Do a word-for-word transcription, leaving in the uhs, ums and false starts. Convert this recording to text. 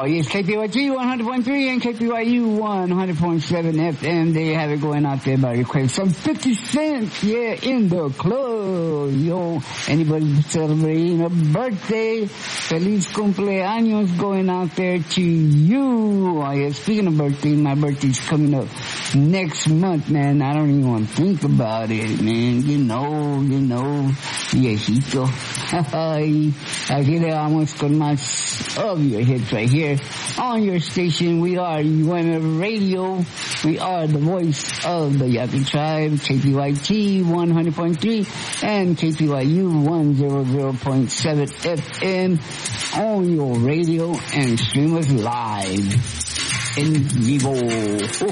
yes, K P Y G one hundred point three and K P Y U one hundred point seven F M. They have it going out there by request. Some fifty cents, yeah, in the club. Yo, anybody celebrating a birthday, feliz cumpleaños going out there to you. Oh, yeah, speaking of birthday, my birthday's coming up next month, man. I don't even want to think about it, man. You know, you know, viejito. Aquí le vamos con más of your hits right here on your station. We are U M F Radio. We are the voice of the Yaqui Tribe, K P Y T one hundred point three and K P Y U one hundred point seven F M on your radio, and stream us live in vivo.